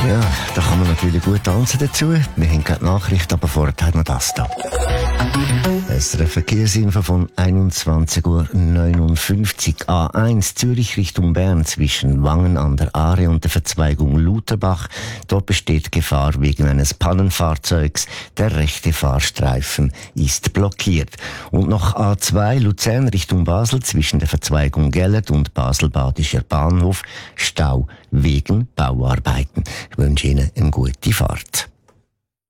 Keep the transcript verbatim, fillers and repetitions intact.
Ja, da kann man natürlich gut tanzen dazu. Wir haben gerade Nachrichten, aber vorher haben wir das da. Es ist eine Verkehrsinfo von einundzwanzig Uhr neunundfünfzig. A eins Zürich Richtung Bern zwischen Wangen an der Aare und der Verzweigung Lutherbach. Dort besteht Gefahr wegen eines Pannenfahrzeugs. Der rechte Fahrstreifen ist blockiert. Und noch A zwei Luzern Richtung Basel zwischen der Verzweigung Gellert und Basel-Badischer Bahnhof. Stau wegen Bauarbeiten. Ich wünsche Ihnen eine gute Fahrt.